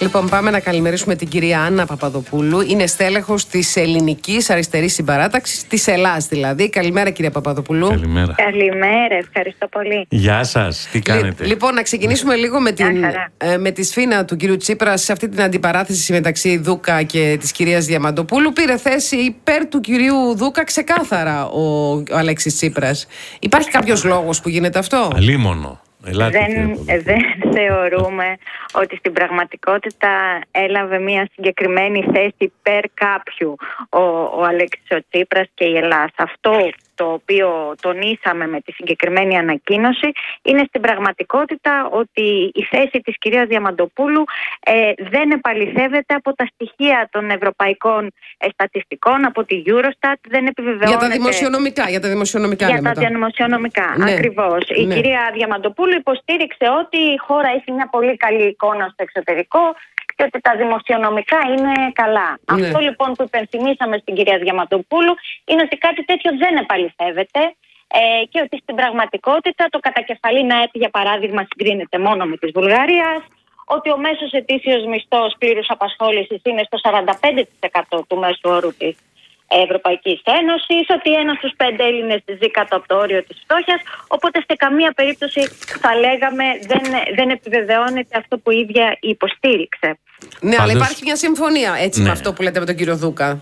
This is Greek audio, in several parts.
Λοιπόν, πάμε να καλημερίσουμε την κυρία Άννα Παπαδοπούλου. Είναι στέλεχος της Ελληνικής Αριστερής Συμπαράταξης, της Ελλάς δηλαδή. Καλημέρα, κυρία Παπαδοπούλου. Καλημέρα. Καλημέρα, ευχαριστώ πολύ. Γεια σας, τι κάνετε? Λοιπόν, να ξεκινήσουμε λίγο με τη σφήνα του κυρίου Τσίπρα σε αυτή την αντιπαράθεση μεταξύ Δούκα και της κυρίας Διαμαντοπούλου. Πήρε θέση υπέρ του κυρίου Δούκα ξεκάθαρα ο Αλέξης Τσίπρας. Υπάρχει κάποιος λόγος που γίνεται αυτό? Αλίμονο. Δεν θεωρούμε ότι στην πραγματικότητα έλαβε μια συγκεκριμένη θέση υπέρ κάποιου ο Αλέξης ο Τσίπρας και η Ελλάδα. Αυτό το οποίο τονίσαμε με τη συγκεκριμένη ανακοίνωση είναι στην πραγματικότητα ότι η θέση της κυρίας Διαμαντοπούλου δεν επαληθεύεται από τα στοιχεία των ευρωπαϊκών στατιστικών, από τη Eurostat, δεν επιβεβαιώνεται. Για τα δημοσιονομικά. Ναι, ακριβώς. Η κυρία Διαμαντοπούλου υποστήριξε ότι η χώρα έχει μια πολύ καλή εικόνα στο εξωτερικό και ότι τα δημοσιονομικά είναι καλά. Ναι. Αυτό λοιπόν που υπενθυμίσαμε στην κυρία Διαμαντοπούλου είναι ότι κάτι τέτοιο δεν επαληθεύεται και ότι στην πραγματικότητα το κατακεφαλήν ΑΕΠ, για παράδειγμα, συγκρίνεται μόνο με της Βουλγαρίας, ότι ο μέσος ετήσιος μισθός πλήρους απασχόλησης είναι στο 45% του μέσου όρου της Ευρωπαϊκής Ένωσης, ότι 1 στους 5 Έλληνες ζει κάτω από το όριο της φτώχειας, οπότε σε καμία περίπτωση θα λέγαμε δεν επιβεβαιώνεται αυτό που η ίδια υποστήριξε. Ναι, αλλά υπάρχει μια συμφωνία με αυτό που λέτε με τον κύριο Δούκα.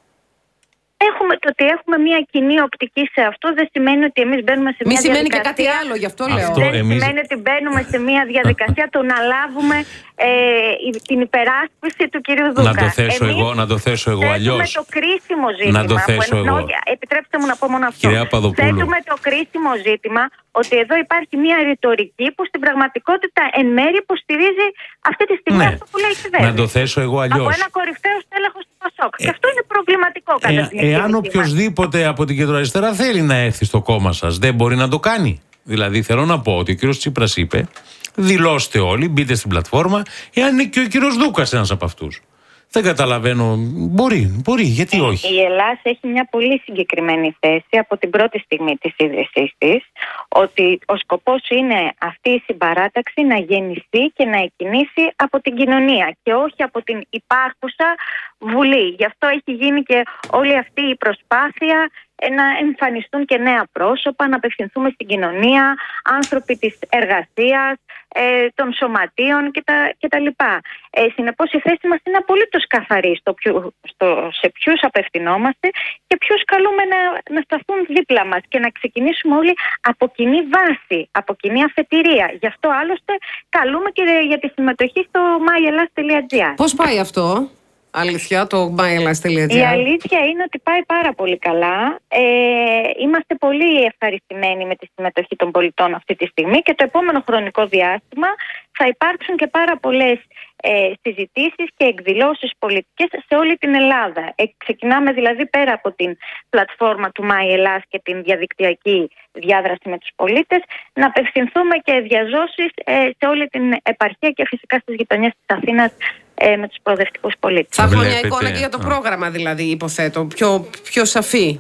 Το ότι έχουμε μια κοινή οπτική σε αυτό δεν σημαίνει ότι εμείς μπαίνουμε σε μια διαδικασία. Μη σημαίνει και κάτι άλλο, γι' αυτό λέω. Δεν σημαίνει ότι μπαίνουμε σε μια διαδικασία του να λάβουμε την υπεράσπιση του κυρίου Δούκα. Να το θέσω εγώ αλλιώς. Θέτουμε το κρίσιμο ζήτημα. Να το θέσω εγώ. Επιτρέψτε μου να πω μόνο αυτό. Θέτουμε το κρίσιμο ζήτημα ότι εδώ υπάρχει μια ρητορική που στην πραγματικότητα εν μέρει υποστηρίζει αυτή τη στιγμή αυτό που λέει η κυβέρνηση. Να το θέσω εγώ αλλιώς. Από ένα κορυφαίο στέλεχος του ΠΑΣΟΚ. Και αυτό είναι προβληματικό κατά την εκτίμησή μας. Εάν οποιοδήποτε από την κεντροαριστερά θέλει να έρθει στο κόμμα σας, δεν μπορεί να το κάνει? Δηλαδή θέλω να πω ότι ο κύριος Τσίπρας είπε, δηλώστε όλοι, μπείτε στην πλατφόρμα, εάν είναι και ο κύριος Δούκας ένας από αυτούς. Δεν καταλαβαίνω. Μπορεί, γιατί όχι? Η Ελλάδα έχει μια πολύ συγκεκριμένη θέση από την πρώτη στιγμή της ίδρυσής της, ότι ο σκοπός είναι αυτή η συμπαράταξη να γεννηθεί και να εκκινήσει από την κοινωνία και όχι από την υπάρχουσα Βουλή. Γι' αυτό έχει γίνει και όλη αυτή η προσπάθεια να εμφανιστούν και νέα πρόσωπα, να απευθυνθούμε στην κοινωνία, άνθρωποι της εργασίας, των σωματείων κτλ. Συνεπώς η θέση μας είναι απολύτως καθαρή σε ποιους απευθυνόμαστε και ποιους καλούμε να σταθούν δίπλα μας και να ξεκινήσουμε όλοι από κοινή βάση, από κοινή αφετηρία. Γι' αυτό άλλωστε καλούμε και για τη συμμετοχή στο myellas.gr. Πώς πάει αυτό? Αλήθεια, το myellas.gr. Η αλήθεια είναι ότι πάει πάρα πολύ καλά. Είμαστε πολύ ευχαριστημένοι με τη συμμετοχή των πολιτών αυτή τη στιγμή και το επόμενο χρονικό διάστημα θα υπάρξουν και πάρα πολλές συζητήσεις και εκδηλώσεις πολιτικές σε όλη την Ελλάδα. Ξεκινάμε δηλαδή πέρα από την πλατφόρμα του myEllas και την διαδικτυακή διάδραση με τους πολίτες να απευθυνθούμε και διαζώσεις σε όλη την επαρχία και φυσικά στις γειτονιές της Αθήνας με τους προοδευτικούς πολίτες. Θα έχουμε μια εικόνα και για το πρόγραμμα δηλαδή, υποθέτω, πιο σαφή.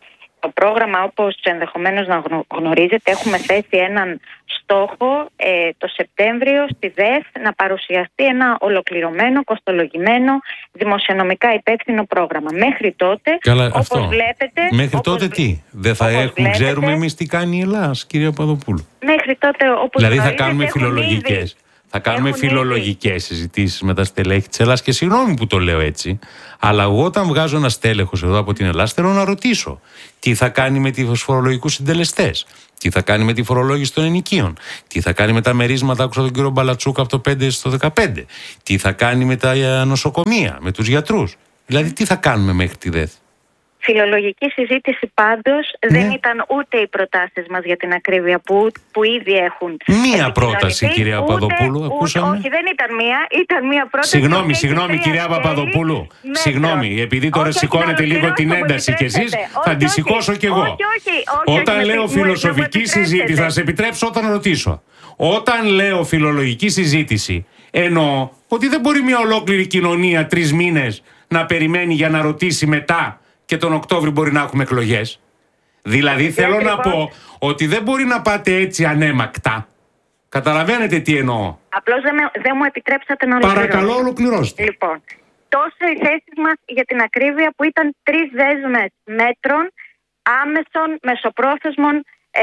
Το πρόγραμμα, όπως ενδεχομένως να γνωρίζετε, έχουμε θέσει έναν στόχο το Σεπτέμβριο στη ΔΕΘ να παρουσιαστεί ένα ολοκληρωμένο, κοστολογημένο, δημοσιονομικά υπεύθυνο πρόγραμμα. Μέχρι τότε, όπως βλέπετε... Μέχρι τότε τι? Δεν θα ξέρουμε εμείς τι κάνει η Ελλάδα, κυρία Παπαδοπούλου? Μέχρι τότε, όπως δηλαδή θα κάνουμε φιλολογικές. Θα κάνουμε φιλολογικές συζητήσεις με τα στελέχη της Ελλάδας και συγγνώμη που το λέω έτσι, αλλά εγώ όταν βγάζω ένα στέλεχος εδώ από την Ελλάδα θέλω να ρωτήσω τι θα κάνει με τους φορολογικούς συντελεστές, τι θα κάνει με τη φορολόγηση των ενοικίων, τι θα κάνει με τα μερίσματα, άκουσα τον κύριο Μπαλατσούκα από το 5 στο 15, τι θα κάνει με τα νοσοκομεία, με τους γιατρούς. Δηλαδή τι θα κάνουμε μέχρι τη ΔΕΘ? Φιλολογική συζήτηση πάντως δεν ήταν ούτε οι προτάσεις μας για την ακρίβεια που ήδη έχουν. Μία πρόταση, κυρία Παπαδοπούλου, ακούσαμε. Όχι, δεν ήταν μία, ήταν μία πρόταση. Συγγνώμη, κυρία Παπαδοπούλου. Συγγνώμη, επειδή τώρα σηκώνετε λίγο την ένταση κι εσείς, θα τη σηκώσω κι εγώ. Όταν λέω φιλοσοφική συζήτηση, θα σε επιτρέψω όταν ρωτήσω. Όταν λέω φιλολογική συζήτηση, εννοώ ότι δεν μπορεί μια ολόκληρη κοινωνία 3 μήνες να περιμένει για να ρωτήσει μετά. Και τον Οκτώβρη μπορεί να έχουμε εκλογές. Δηλαδή θέλω να πω ότι δεν μπορεί να πάτε έτσι ανέμακτα. Καταλαβαίνετε τι εννοώ? Απλώς δεν μου επιτρέψατε να ολοκληρώσω. Παρακαλώ, ολοκληρώστε. Λοιπόν, τόσο οι θέσεις μας για την ακρίβεια που ήταν 3 δέσμες μέτρων άμεσων, μεσοπρόθεσμων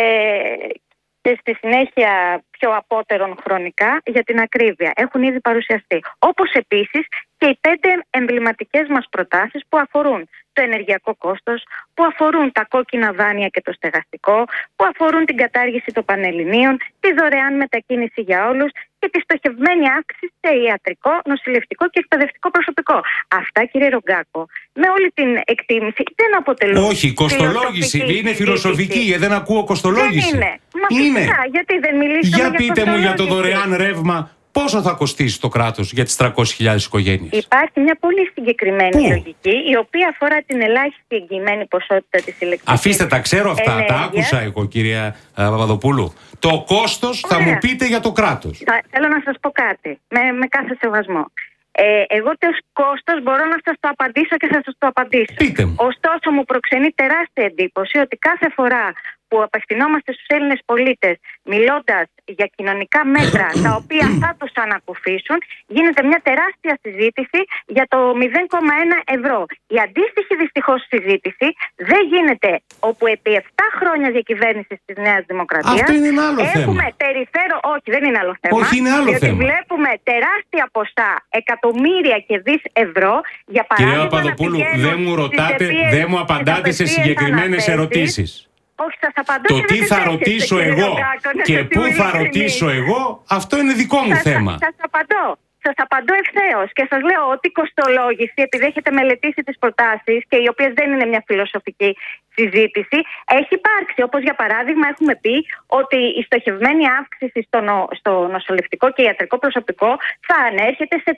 και στη συνέχεια πιο απότερων χρονικά για την ακρίβεια. Έχουν ήδη παρουσιαστεί. Όπως επίσης και οι 5 εμβληματικές μας προτάσεις που αφορούν το ενεργειακό κόστος, που αφορούν τα κόκκινα δάνεια και το στεγαστικό, που αφορούν την κατάργηση των πανελληνίων, τη δωρεάν μετακίνηση για όλους και τη στοχευμένη αύξηση σε ιατρικό, νοσηλευτικό και εκπαιδευτικό προσωπικό. Αυτά, κύριε Ρογκάκο, με όλη την εκτίμηση δεν αποτελούν. Όχι, κοστολόγηση. Είναι φιλοσοφική. Δεν ακούω κοστολόγηση. Δεν είναι. Μα φυσικά, γιατί δεν μιλήσαμε για πείτε μου για το δωρεάν ρεύμα. Πόσο θα κοστίσει το κράτος για τις 300.000 οικογένειες? Υπάρχει μια πολύ συγκεκριμένη λογική, η οποία αφορά την ελάχιστη εγγυημένη ποσότητα της ηλεκτρικής. Αφήστε τα, ξέρω αυτά, τα άκουσα εγώ, κυρία Παπαδοπούλου. Το κόστος θα μου πείτε για το κράτος. Θέλω να σας πω κάτι, με κάθε σεβασμό. Εγώ το κόστος μπορώ να σας το απαντήσω και θα σας το απαντήσω. Πείτε μου. Ωστόσο, μου προξενεί τεράστια εντύπωση ότι κάθε φορά που απευθυνόμαστε στους Έλληνες πολίτες μιλώντας για κοινωνικά μέτρα τα οποία θα τους ανακουφίσουν, γίνεται μια τεράστια συζήτηση για το 0,1 ευρώ. Η αντίστοιχη δυστυχώς συζήτηση δεν γίνεται όπου επί 7 χρόνια διακυβέρνησης της Νέας Δημοκρατίας αυτό είναι ένα άλλο έχουμε θέμα. Όχι, δεν είναι άλλο θέμα. Όχι, είναι άλλο διότι θέμα. Βλέπουμε τεράστια ποσά, εκατομμύρια και δις ευρώ, για παράδειγμα. Κυρία Παπαδοπούλου, δεν μου ρωτάτε, δεν μου απαντάτε σε συγκεκριμένες ερωτήσεις. Όχι, σας απαντώ. Το τι θα ρωτήσω εγώ και πού θα ρωτήσω εγώ, αυτό είναι δικό μου θέμα. Σας απαντώ ευθέως και σας λέω ότι η κοστολόγηση, επειδή έχετε μελετήσει τις προτάσεις και οι οποίες δεν είναι μια φιλοσοφική συζήτηση, έχει υπάρξει. Όπως για παράδειγμα έχουμε πει ότι η στοχευμένη αύξηση στο νοσηλευτικό και ιατρικό προσωπικό θα ανέρχεται σε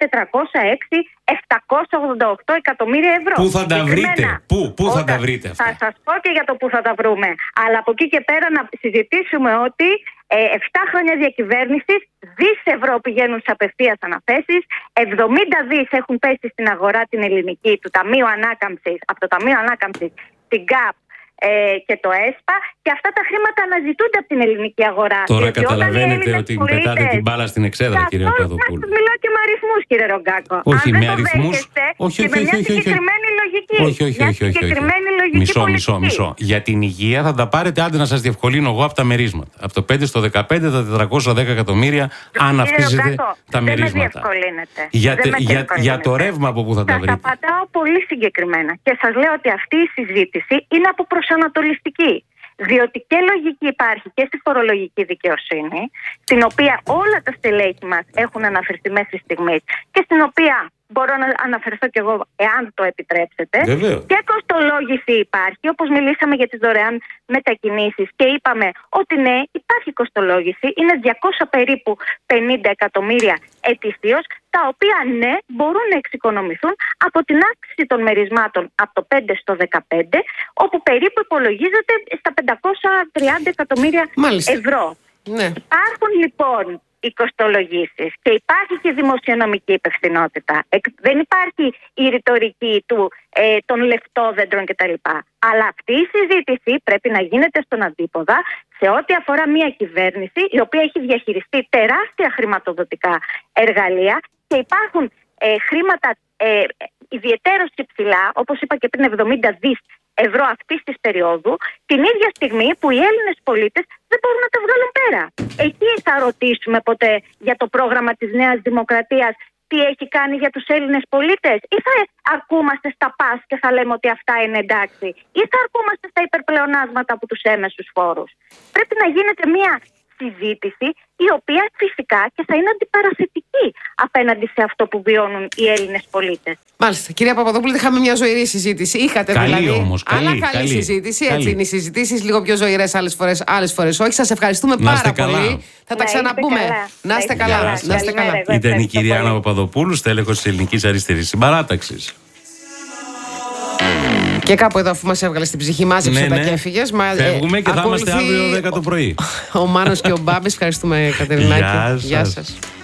406.788 εκατομμύρια ευρώ. Πού θα τα βρείτε? Πού θα τα βρείτε αυτά? Θα σας πω και για το πού θα τα βρούμε. Αλλά από εκεί και πέρα να συζητήσουμε ότι 7 χρόνια διακυβέρνησης, δις ευρώ πηγαίνουν σε απευθείας αναθέσεις, 70 δις έχουν πέσει στην αγορά την ελληνική του Ταμείου Ανάκαμψης, από το Ταμείο Ανάκαμψης, την ΚΑΠ και το ΕΣΠΑ, και αυτά τα χρήματα αναζητούνται από την ελληνική αγορά. Τώρα καταλαβαίνετε ότι πετάτε την μπάλα στην εξέδρα, κυρία Παπαδοπούλου. Μιλάω και με αριθμούς, κύριε Ρογκάκο. Όχι, με αριθμούς. Όχι. Συγκεκριμένη λογική. Μισό. Για την υγεία θα τα πάρετε, άντε να σας διευκολύνω εγώ, από τα μερίσματα. Από το 5 στο 15 τα 410 εκατομμύρια, αν αυξήσετε τα μερίσματα. Για το ρεύμα από πού θα τα βρείτε? Σας απαντάω πολύ συγκεκριμένα και σας λέω ότι αυτή η συζήτηση είναι από προσανατολιστική. Διότι και λογική υπάρχει και στη φορολογική δικαιοσύνη, στην οποία όλα τα στελέχη μας έχουν αναφερθεί μέχρι στιγμής και στην οποία μπορώ να αναφερθώ κι εγώ, εάν το επιτρέψετε. Βεβαίως. Και κοστολόγηση υπάρχει, όπως μιλήσαμε για τις δωρεάν μετακινήσεις και είπαμε ότι ναι, υπάρχει κοστολόγηση, είναι 200 περίπου 50 εκατομμύρια ετησίως, τα οποία ναι, μπορούν να εξοικονομηθούν από την αύξηση των μερισμάτων από το 5 στο 15, όπου περίπου υπολογίζεται στα 530 εκατομμύρια ευρώ. Ναι. Υπάρχουν λοιπόν οι κοστολογήσεις και υπάρχει και δημοσιονομική υπευθυνότητα. Δεν υπάρχει η ρητορική των λεφτόδεντρων κτλ. Αλλά αυτή η συζήτηση πρέπει να γίνεται στον αντίποδα σε ό,τι αφορά μια κυβέρνηση η οποία έχει διαχειριστεί τεράστια χρηματοδοτικά εργαλεία και υπάρχουν χρήματα ιδιαιτέρως και ψηλά, όπως είπα και πριν, 70 δις ευρώ αυτής της περίοδου, την ίδια στιγμή που οι Έλληνες πολίτες δεν μπορούν να τα βγάλουν πέρα. Εκεί θα ρωτήσουμε ποτέ για το πρόγραμμα της Νέας Δημοκρατίας τι έχει κάνει για τους Έλληνες πολίτες, ή θα αρκούμαστε στα πας και θα λέμε ότι αυτά είναι εντάξει, ή θα αρκούμαστε στα υπερπλεονάσματα από τους έμεσους φόρους? Πρέπει να γίνεται μια συζήτηση η οποία φυσικά και θα είναι αντιπαραθετική απέναντι σε αυτό που βιώνουν οι Έλληνες πολίτες. Μάλιστα. Κυρία Παπαδοπούλου, είχαμε μια ζωηρή συζήτηση. Είχατε καλή δηλαδή. Όμως, καλή συζήτηση. Έτσι είναι οι συζητήσεις, λίγο πιο ζωηρές άλλες φορές όχι. Σας ευχαριστούμε πάρα πολύ. Θα τα ξαναπούμε. Να είστε καλά. Ήταν η κυρία Άννα Παπαδοπούλου, στέλεχος της Ελληνικής Αριστερής Συμπαράταξης. Και κάπου εδώ, αφού μας έβγαλε στην ψυχή, μάζεψε τα και έφυγες. Φεύγουμε και θα είμαστε αύριο 10 το πρωί. Ο Μάνος και ο Μπάμπης. Ευχαριστούμε, Κατερινάκη. Γεια σας.